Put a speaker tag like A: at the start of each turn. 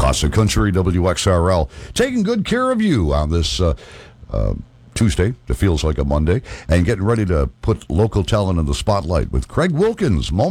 A: Classic Country, WXRL, taking good care of you on this Tuesday. It feels like a Monday, and getting ready to put local talent in the spotlight with Craig Wilkins.